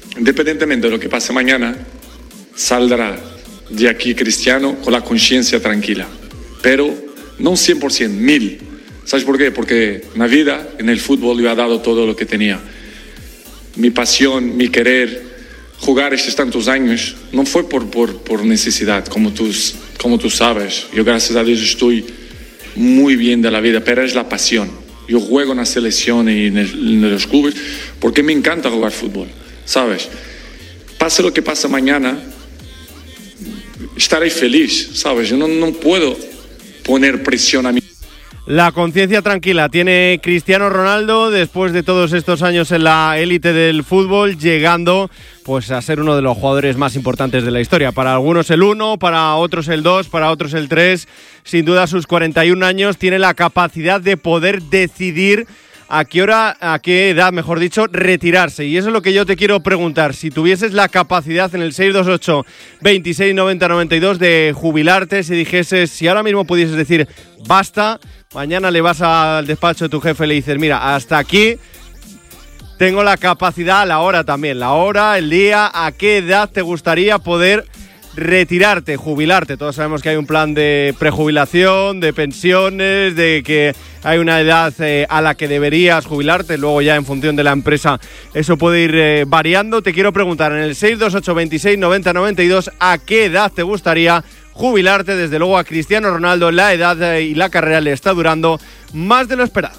independientemente de lo que pase mañana, saldrá de aquí Cristiano con la conciencia tranquila. Pero no 100%, 1000%. ¿Sabes por qué? Porque en la vida, en el fútbol, yo he dado todo lo que tenía. Mi pasión, mi querer, jugar estos tantos años, no fue por necesidad, como tú sabes. Yo, gracias a Dios, estoy muy bien de la vida, pero es la pasión. Yo juego en la selección y en los clubes porque me encanta jugar fútbol, ¿sabes? Pase lo que pase mañana, estaré feliz, ¿sabes? Yo no puedo poner presión a mí. La conciencia tranquila tiene Cristiano Ronaldo después de todos estos años en la élite del fútbol, llegando pues a ser uno de los jugadores más importantes de la historia. Para algunos el 1, para otros el 2, para otros el 3. Sin duda, a sus 41 años tiene la capacidad de poder decidir a qué edad, mejor dicho, retirarse. Y eso es lo que yo te quiero preguntar. Si tuvieses la capacidad en el 628 26 90 92 de jubilarte, si ahora mismo pudieses decir basta, mañana le vas al despacho de tu jefe y le dices, mira, hasta aquí, tengo la capacidad, la hora también, la hora, el día, ¿a qué edad te gustaría poder retirarte, jubilarte? Todos sabemos que hay un plan de prejubilación, de pensiones, de que hay una edad a la que deberías jubilarte, luego ya en función de la empresa eso puede ir variando. Te quiero preguntar en el 628 26 90 92 ¿a qué edad te gustaría jubilarte? Desde luego a Cristiano Ronaldo la edad y la carrera le está durando más de lo esperado.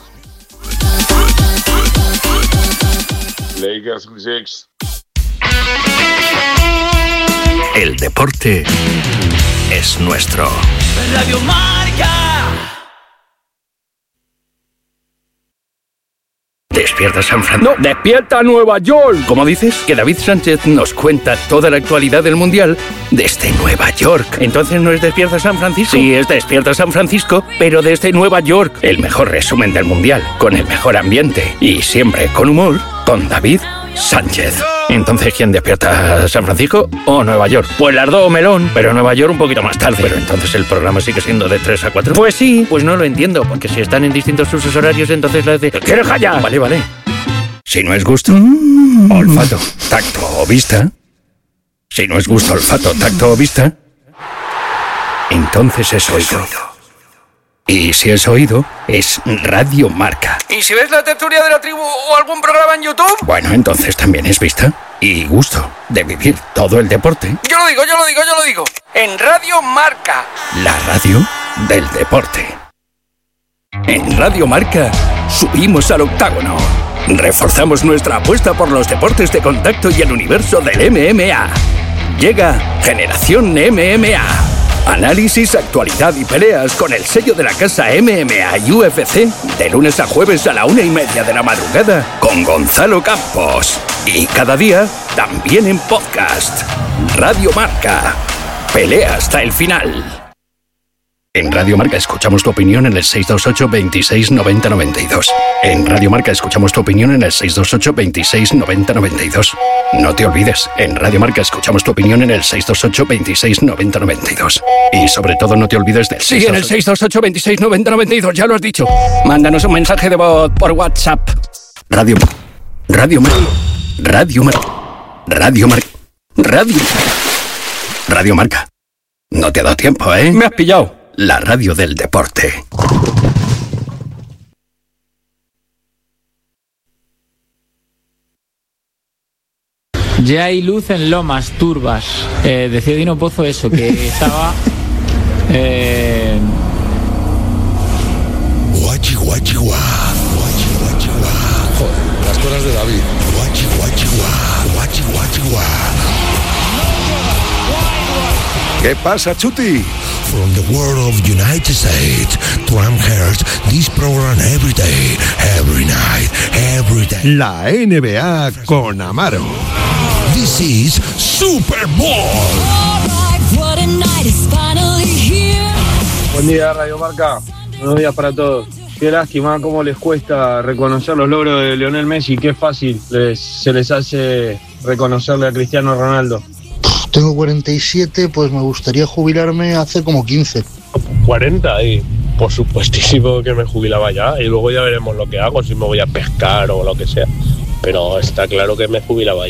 Lakers 6. El deporte es nuestro. Radio Marca. ¿Despierta San Francisco? ¡No! ¡Despierta Nueva York! ¿Cómo dices? Que David Sánchez nos cuenta toda la actualidad del Mundial desde Nueva York. ¿Entonces no es Despierta San Francisco? Sí, es Despierta San Francisco, pero desde Nueva York. El mejor resumen del Mundial, con el mejor ambiente y siempre con humor, con David Sánchez. Entonces, ¿quién despierta? ¿San Francisco o Nueva York? Pues las dos, melón, pero Nueva York un poquito más tarde. Pero entonces el programa sigue siendo de 3 a 4. Pues sí, pues no lo entiendo, porque si están en distintos usos horarios, entonces la de... ¿Quieres callar? Vale. Si no es gusto, olfato, tacto o vista. Si no es gusto, olfato, tacto o vista, entonces es oído. Y si es oído, es Radio Marca. ¿Y si ves la tertulia de la tribu o algún programa en YouTube? Bueno, entonces también es vista y gusto de vivir todo el deporte. Yo lo digo. En Radio Marca. La radio del deporte. En Radio Marca subimos al octágono. Reforzamos nuestra apuesta por los deportes de contacto y el universo del MMA. Llega Generación MMA. Análisis, actualidad y peleas con el sello de la casa MMA y UFC de lunes a jueves a la 1:30 de la madrugada con Gonzalo Campos. Y cada día también en podcast. Radio Marca. Pelea hasta el final. En Radio Marca escuchamos tu opinión en el 628 26 90 92. En Radio Marca escuchamos tu opinión en el 628 26 90 92. No te olvides, en Radio Marca escuchamos tu opinión en el 628 26 90 92. Y sobre todo no te olvides del 628... Sí, en el 628 26 90 92, ya lo has dicho. Mándanos un mensaje de voz por WhatsApp. Radio Marca. No te ha dado tiempo, ¿eh? Me has pillado. La radio del deporte. Ya hay luz en Lomas, Turbas. Decía Dino Pozo eso, que estaba... Guachi, guachi, guá. Guachi, guachi, guá. Joder, las cosas de David. Guachi, guachi, guá. Guachi, guachi, guá. ¿Qué pasa, Chuti? From the world of United States to Amherst, this program every day, every night, every day. La NBA con Amaro. This is Super Bowl. Buen día, Radio Marca. Buenos días para todos. Qué lástima cómo les cuesta reconocer los logros de Lionel Messi. Qué fácil se les hace reconocerle a Cristiano Ronaldo. Tengo 47, pues me gustaría jubilarme hace como 15. 40 y por supuestísimo que me jubilaba ya y luego ya veremos lo que hago, si me voy a pescar o lo que sea. Pero está claro que me jubilaba ya.